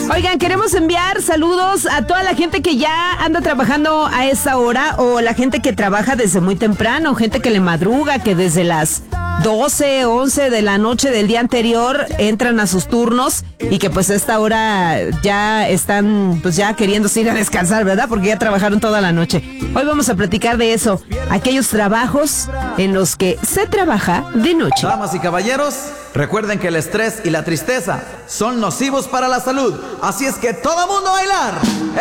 Oigan, queremos enviar saludos a toda la gente que ya anda trabajando a esta hora, o la gente que trabaja desde muy temprano, gente que le madruga, que desde las 12, 11 de la noche del día anterior entran a sus turnos y que pues a esta hora ya están pues ya queriéndose ir a descansar, ¿verdad? Porque ya trabajaron toda la noche. Hoy vamos a platicar de eso, aquellos trabajos en los que se trabaja de noche. Damas y caballeros, recuerden que el estrés y la tristeza son nocivos para la salud. Así es que todo mundo a bailar.